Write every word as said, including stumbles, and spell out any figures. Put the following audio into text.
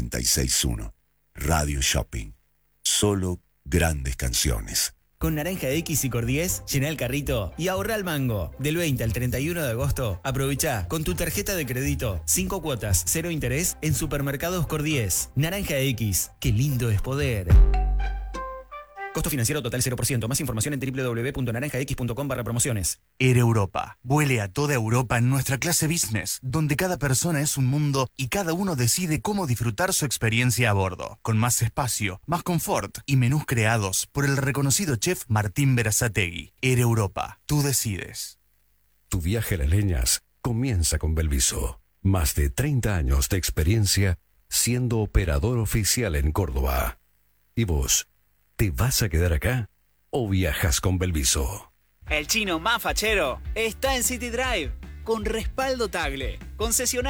noventa y seis punto uno. Radio Shopping. Solo grandes canciones. Con Naranja X y Cordies, llená el carrito y ahorra el mango. Del veinte al treinta y uno de agosto, aprovecha con tu tarjeta de crédito cinco cuotas, cero interés en Supermercados Cordies. Naranja X, qué lindo es poder. Costo financiero total cero por ciento. Más información en doble u doble u doble u punto naranja x punto com barra promociones. Air Europa. Vuele a toda Europa en nuestra clase business, donde cada persona es un mundo y cada uno decide cómo disfrutar su experiencia a bordo. Con más espacio, más confort y menús creados por el reconocido chef Martín Berazategui. Air Europa. Tú decides. Tu viaje a las leñas comienza con Belviso. Más de treinta años de experiencia siendo operador oficial en Córdoba. ¿Y vos? ¿Te vas a quedar acá o viajas con Belviso? El chino más fachero está en City Drive con respaldo Tagle. Concesionario